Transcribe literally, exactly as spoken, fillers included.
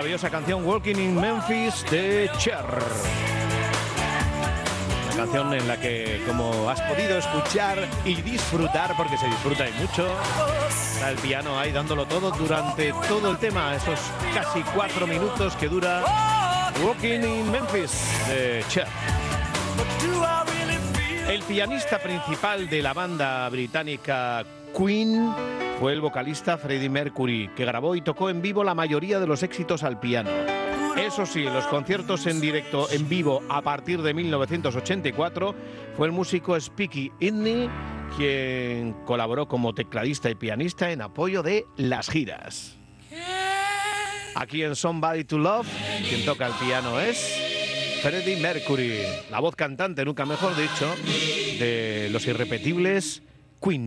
maravillosa canción Walking in Memphis de Cher. Una canción en la que, como has podido escuchar y disfrutar, porque se disfruta y mucho, está el piano ahí dándolo todo durante todo el tema, esos casi cuatro minutos que dura Walking in Memphis de Cher. El pianista principal de la banda británica Queen fue el vocalista Freddie Mercury, que grabó y tocó en vivo la mayoría de los éxitos al piano. Eso sí, en los conciertos en directo en vivo a partir de mil novecientos ochenta y cuatro fue el músico Spike Edney quien colaboró como tecladista y pianista en apoyo de las giras. Aquí en Somebody to Love, quien toca el piano es Freddie Mercury, la voz cantante, nunca mejor dicho, de los irrepetibles Queen.